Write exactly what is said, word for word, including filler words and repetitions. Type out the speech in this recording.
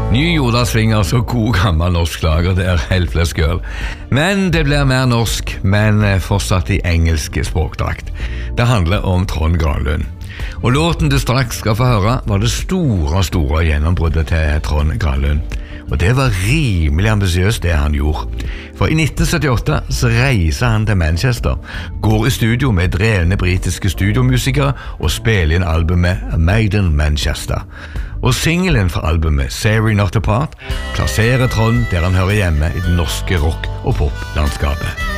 Ny jordarsvinger, så god gammel norsk lager, det er Helpless Girl. Men det blir mer norsk, men fortsatt i engelsk språkdrakt. Det handler om Trond Granlund. Og låten du straks skal få høre var det store, store gjennombruddet til Trond Granlund. Og det var rimelig ambisiøst det han gjorde. For i nitten syttiåtte så reiser han til Manchester, går i studio med drevne britiske studiomusikere og spiller inn albumet Made in Manchester. Og singelen fra albumet Sorry Not Apart plasserer Trond der han hører hjemme i det norske rock- og poplandskapet.